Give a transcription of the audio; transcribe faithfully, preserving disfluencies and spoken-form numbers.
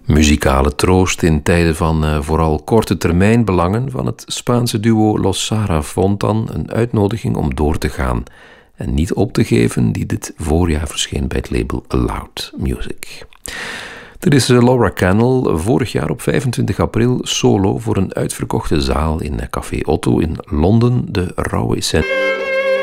Muzikale troost in tijden van uh, vooral korte termijn belangen van het Spaanse duo Los Sara-Font dan een uitnodiging om door te gaan en niet op te geven, die dit voorjaar verscheen bij het label Loud Music. Dit is uh, Laura Cannell, vorig jaar op vijfentwintig april solo voor een uitverkochte zaal in uh, Café Otto in Londen, de rauwe essentie.